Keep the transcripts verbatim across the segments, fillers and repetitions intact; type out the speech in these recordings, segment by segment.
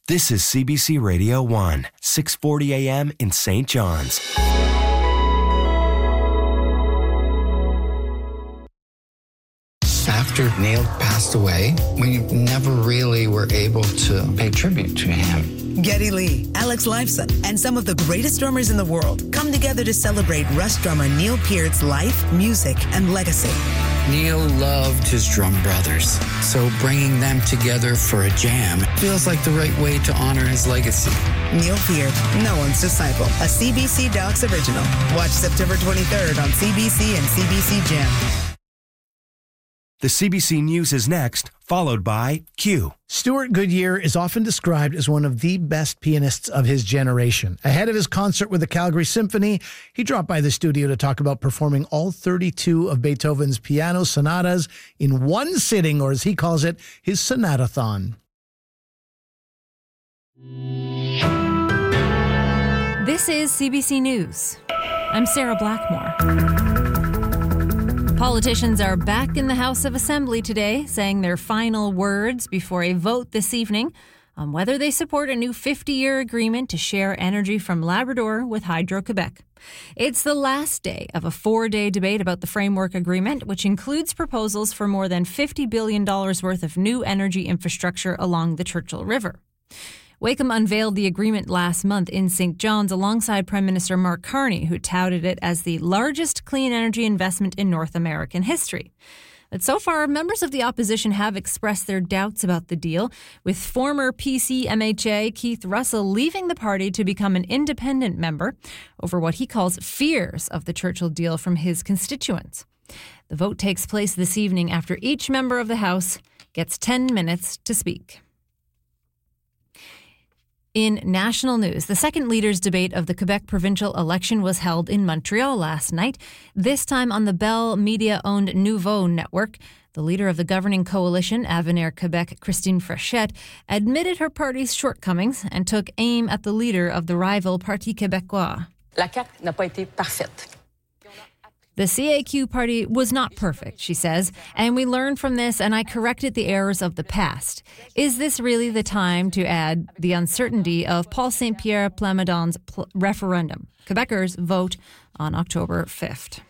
This is C B C Radio one, six forty A M in Saint John's. After Neil passed away, we never really were able to pay tribute to him. Geddy Lee, Alex Lifeson, and some of the greatest drummers in the world come together to celebrate Rush drummer Neil Peart's life, music, and legacy. Neil loved his drum brothers, so bringing them together for a jam feels like the right way to honor his legacy. Neil Peart, no one's disciple, a C B C Docs original. Watch September twenty-third on C B C and C B C Gem. The C B C News is next, followed by Q. Stuart Goodyear is often described as one of the best pianists of his generation. Ahead of his concert with the Calgary Symphony, he dropped by the studio to talk about performing all thirty-two of Beethoven's piano sonatas in one sitting, or as he calls it, his sonatathon. This is C B C News. I'm Sarah Blackmore. Politicians are back in the House of Assembly today, saying their final words before a vote this evening on whether they support a new fifty-year agreement to share energy from Labrador with Hydro-Quebec. It's the last day of a four-day debate about the framework agreement, which includes proposals for more than fifty billion dollars worth of new energy infrastructure along the Churchill River. Wakeham unveiled the agreement last month in Saint John's alongside Prime Minister Mark Carney, who touted it as the largest clean energy investment in North American history. But so far, members of the opposition have expressed their doubts about the deal, with former P C M H A Keith Russell leaving the party to become an independent member over what he calls fears of the Churchill deal from his constituents. The vote takes place this evening after each member of the House gets ten minutes to speak. In national news, the second leaders' debate of the Quebec provincial election was held in Montreal last night, this time on the Bell Media-owned Nouveau network. The leader of the governing coalition, Avenir Quebec, Christine Frechette, admitted her party's shortcomings and took aim at the leader of the rival Parti Québécois. La C A Q n'a pas été parfaite. The C A Q party was not perfect, she says, and we learned from this and I corrected the errors of the past. Is this really the time to add the uncertainty of Paul Saint Pierre Plamondon's pl- referendum? Quebecers vote on October fifth.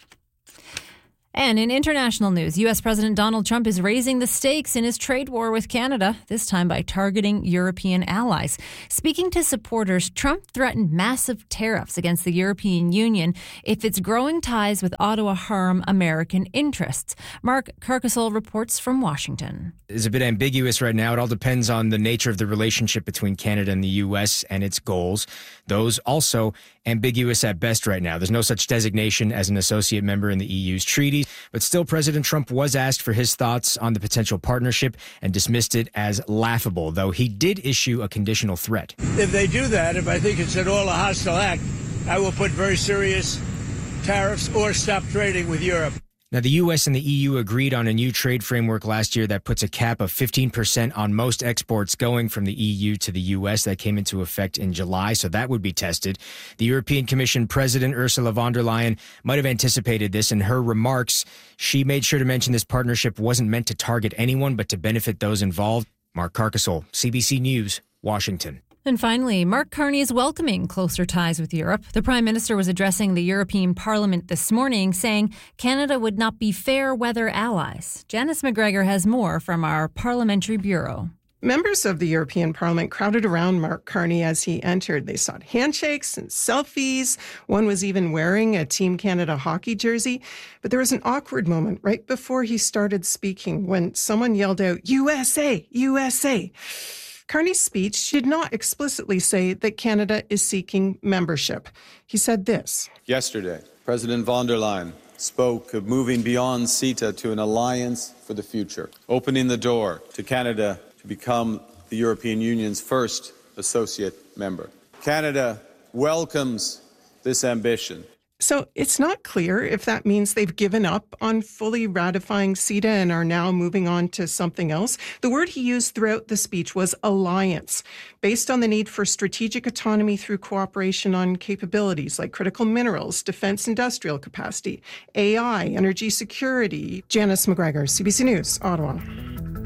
And in international news, U S President Donald Trump is raising the stakes in his trade war with Canada, this time by targeting European allies. Speaking to supporters, Trump threatened massive tariffs against the European Union if its growing ties with Ottawa harm American interests. Mark Carcasole reports from Washington. It's a bit ambiguous right now. It all depends on the nature of the relationship between Canada and the U S and its goals. Those also ambiguous at best right now. There's no such designation as an associate member in the E U's treaties. But still, President Trump was asked for his thoughts on the potential partnership and dismissed it as laughable, though he did issue a conditional threat. If they do that, if I think it's at all a hostile act, I will put very serious tariffs or stop trading with Europe. Now, the U S and the E U agreed on a new trade framework last year that puts a cap of fifteen percent on most exports going from the E U to the U S. That came into effect in July, so that would be tested. The European Commission President Ursula von der Leyen might have anticipated this. In her remarks, she made sure to mention this partnership wasn't meant to target anyone, but to benefit those involved. Mark Carcasole, C B C News, Washington. And finally, Mark Carney is welcoming closer ties with Europe. The Prime Minister was addressing the European Parliament this morning, saying Canada would not be fair weather allies. Janice McGregor has more from our Parliamentary Bureau. Members of the European Parliament crowded around Mark Carney as he entered. They sought handshakes and selfies. One was even wearing a Team Canada hockey jersey. But there was an awkward moment right before he started speaking when someone yelled out, U S A, U S A. Carney's speech did not explicitly say that Canada is seeking membership. He said this. Yesterday, President von der Leyen spoke of moving beyond CETA to an alliance for the future, opening the door to Canada to become the European Union's first associate member. Canada welcomes this ambition. So it's not clear if that means they've given up on fully ratifying CETA and are now moving on to something else. The word he used throughout the speech was alliance, based on the need for strategic autonomy through cooperation on capabilities like critical minerals, defense industrial capacity, A I, energy security. Janice McGregor, C B C News, Ottawa.